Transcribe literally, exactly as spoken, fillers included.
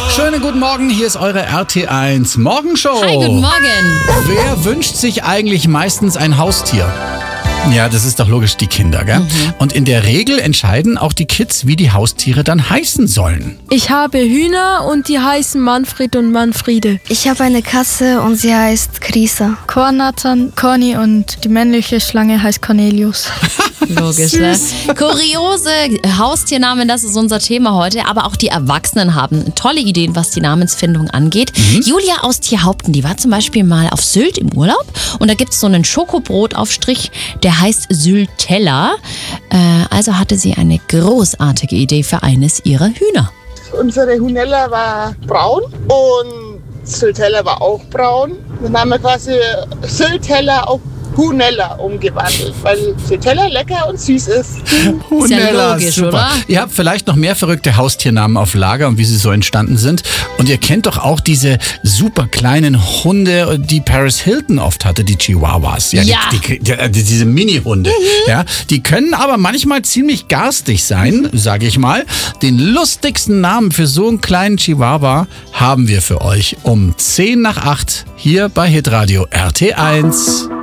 Schönen guten Morgen, hier ist eure R T eins Morgenshow. Hi, guten Morgen. Wer wünscht sich eigentlich meistens ein Haustier? Ja, das ist doch logisch, die Kinder, gell? Mhm. Und in der Regel entscheiden auch die Kids, wie die Haustiere dann heißen sollen. Ich habe Hühner und die heißen Manfred und Manfriede. Ich habe eine Katze und sie heißt Krisa. Kornatan, Corny und die männliche Schlange heißt Cornelius. Logisch, ne? Kuriose Haustiernamen, das ist unser Thema heute. Aber auch die Erwachsenen haben tolle Ideen, was die Namensfindung angeht. Mhm. Julia aus Tierhaupten, die war zum Beispiel mal auf Sylt im Urlaub. Und da gibt es so einen Schokobrotaufstrich, der heißt Syltella. Äh, also hatte sie eine großartige Idee für eines ihrer Hühner. Unsere Hunella war braun und Syltella war auch braun. Dann haben wir quasi Syltella auf Hunella umgewandelt, weil Syltella lecker und süß ist. Hunella, logisch, super. oder? Ihr habt vielleicht noch mehr verrückte Haustiernamen auf Lager und wie sie so entstanden sind. Und ihr kennt doch auch diese super kleinen Hunde, die Paris Hilton oft hatte, die Chihuahuas. Ja, Ja. Die, die, die, die, diese Mini-Hunde. Mhm. Ja, die können aber manchmal ziemlich garstig sein, sage ich mal. Den lustigsten Namen für so einen kleinen Chihuahua haben wir für euch um zehn nach acht hier bei Hitradio R T eins.